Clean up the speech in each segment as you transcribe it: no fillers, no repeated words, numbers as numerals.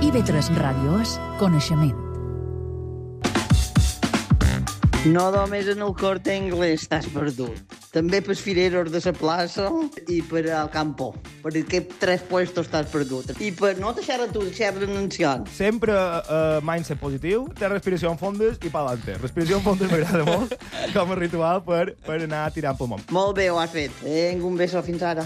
IB3 Ràdio és coneixement. No només en el Corte Inglés estàs perdut. També per fireros de la plaça i per al campo. Per aquests 3 puestos estàs perdut. I per no deixar a tu deixar l'anunciant. Sempre mindset positiu, té respiració en fondes i pa'lante. Respiració en fondes m'agrada molt com a ritual per anar tirant pel món. Molt bé, ho has fet. Un beso fins ara.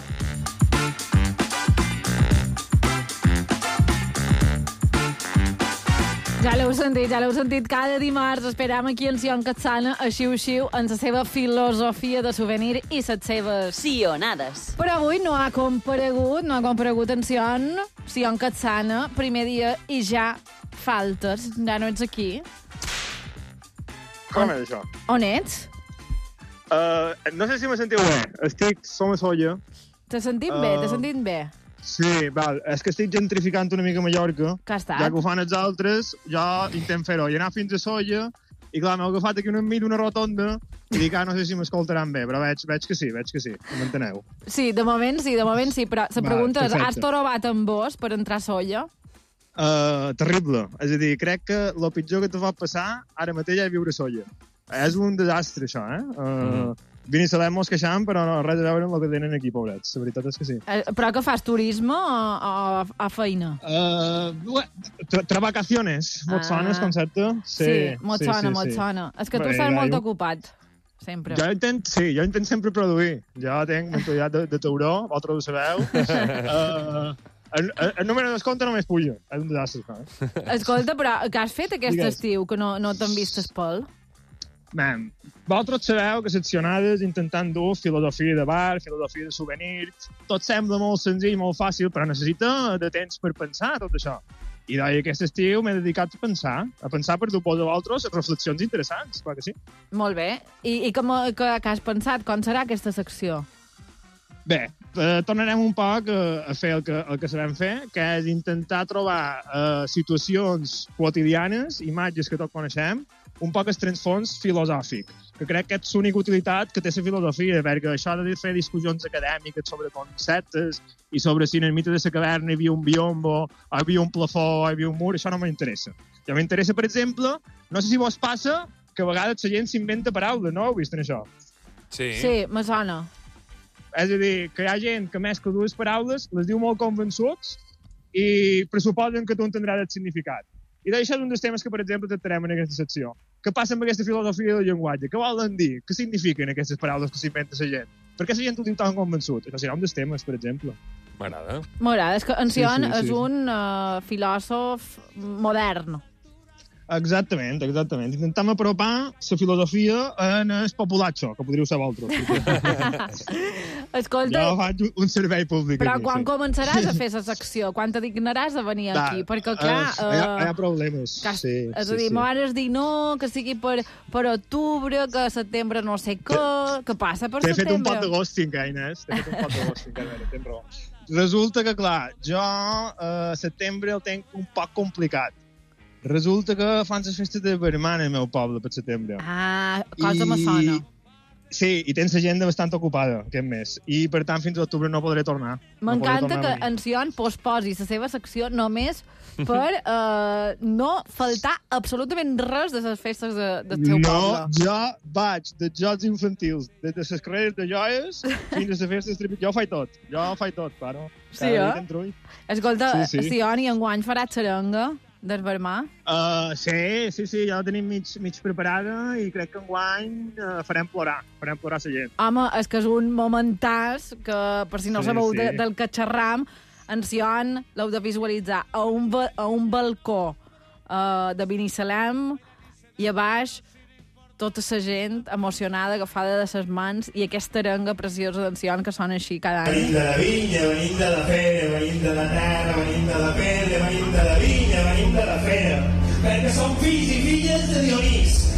Ja l'heu sentit. Cada dimarts esperam aquí en Sion Catsana a xiu-xiu en la seva filosofia de souvenir i les seves sionades. Però avui no ha comparegut en Sion Catsana, primer dia i ja faltes. Ja no ets aquí. Com és això? On ets? No sé si me sentiu bé. Estic som a Solla. T'has sentit bé? Sí, val. És que estic gentrificant una mica a Mallorca. Que ha estat? Ja que ho fan els altres, jo intent fer-ho. I anar fins a Solla, i clar, m'he agafat aquí enmig d'una rotonda, i dic, no sé si m'escoltaran bé, però veig que sí, m'enteneu. Sí, de moment sí, però la pregunta és, has trobat amb vos per entrar a Solla? Terrible. És a dir, crec que el pitjor que te pot passar ara mateix és viure a Solla. És un desastre, això, Vine i mos queixant, però no, res a veure amb el que tenen aquí, pobrets. La veritat és que sí. Però que fas turisme o a feina? Trevacaciones. Mot sona el concepte? Sí, mot sona. És que tu estàs molt ocupat, sempre. Jo intent sempre produir. Jo tinc mentalitat de tauró, vosaltres ho sabeu. El número de descompte només puja. És un desastre, Escolta, però què has fet aquest estiu, que no t'han vist el pol? Man, vosaltres sabeu que seccionades intentant dur filosofia de bar, filosofia de souvenir, tot sembla molt senzill, molt fàcil, però necessita de temps per pensar tot això. I aquest estiu m'he dedicat a pensar per dur-vos a vosaltres reflexions interessants, clar que sí. Molt bé. I què has pensat? Com serà aquesta secció? Bé, tornarem un poc a fer el que sabem fer, que és intentar trobar situacions quotidianes, imatges que tots coneixem, un poc el transfons filosòfic, que crec que és l'única utilitat que té la filosofia, perquè això de fer discussions acadèmiques sobre conceptes i sobre si en el mite de la caverna hi havia un biombo, hi havia un plafó, hi havia un mur, això no m'interessa. Ja m'interessa, per exemple, no sé si vos passa que a vegades la gent s'inventa paraules, no heu vist en això? Sí, me sona. És a dir, que hi ha gent que mescla dues paraules, les diu molt convençuts i pressuposen que tu entendràs el significat. I d'això és un dels temes que, per exemple, tractarem en aquesta secció. Què passa amb aquesta filosofia del llenguatge? Què volen dir? Què signifiquen aquestes paraules que s'inventa la gent? Per què la gent ho diu tan convençut? Això serà un dels temes, per exemple. M'agrada. És que en Sion és un filòsof modern. Exactament. Intentem apropar la filosofia en el populatxo, que podríeu ser vosaltres. Escolta... Jo faig un servei públic. Però quan començaràs a fer la secció? Quan te dignaràs a venir aquí? Perquè, clar... Hi ha problemes. És a dir, m'ho dir no, que sigui per octubre, que setembre no sé què passa per setembre? T'he fet un pot de ghosting, Inés. Tens raó. Resulta que, clar, jo setembre el tenc un poc complicat. Resulta que fan les festes de Vermana al meu poble per setembre. Cosa me sona. Sí, i tens l'agenda bastant ocupada aquest mes. I, per tant, fins a octubre no podré tornar. M'encanta que en Sion posposi la seva secció només per no faltar absolutament res de les festes del seu poble. No, jo vaig de jocs infantils, des de les carreres de joies fins a les festes tripit. Jo ho faig tot, claro. Sí, Escolta, Sion, i enguany faràs xarenga del Vermà? Sí, ja la tenim mig preparada i crec que enguany farem plorar la gent. Home, és que és un momentàs que, per si no sabeu del que xerram, en Sion l'heu de visualitzar a un balcó de Binissalem i a baix tota la gent emocionada, agafada de les mans, i aquesta arenga preciosa d'en Sion que sona així cada any. Venim de la vinya, venim de la fera, venim de la terra, venim de la pedra, venim de la vinya, venim de la fera, perquè som fills i filles de Dionís.